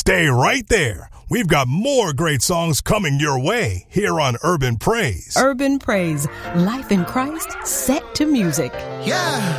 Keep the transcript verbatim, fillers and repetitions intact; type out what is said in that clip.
Stay right there. We've got more great songs coming your way here on Urban Praise. Urban Praise, life in Christ set to music. Yeah.